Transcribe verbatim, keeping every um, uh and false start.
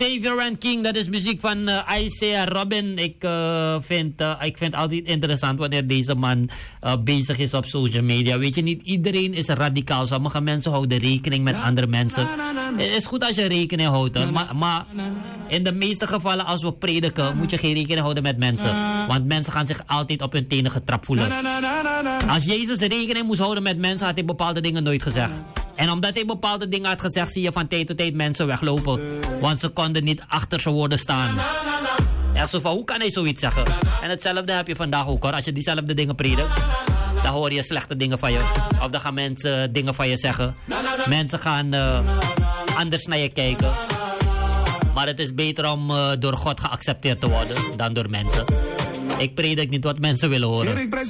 Savior and King, dat is muziek van uh, Isaiah Robin. Ik, uh, vind, uh, ik vind altijd interessant wanneer deze man uh, bezig is op social media. Weet je, niet iedereen is radicaal. Sommige mensen houden rekening met andere mensen. Het is goed als je rekening houdt. Hè? Maar, maar in de meeste gevallen als we prediken, moet je geen rekening houden met mensen. Want mensen gaan zich altijd op hun tenen getrapt voelen. Als Jezus rekening moest houden met mensen, had hij bepaalde dingen nooit gezegd. En omdat hij bepaalde dingen had gezegd, zie je van tijd tot tijd mensen weglopen. Want ze konden niet achter zijn woorden staan. Echt zo van, hoe kan hij zoiets zeggen? En hetzelfde heb je vandaag ook hoor. Als je diezelfde dingen predikt, dan hoor je slechte dingen van je. Of dan gaan mensen uh, dingen van je zeggen. Mensen gaan uh, anders naar je kijken. Maar het is beter om uh, door God geaccepteerd te worden dan door mensen. Ik predik niet wat mensen willen horen.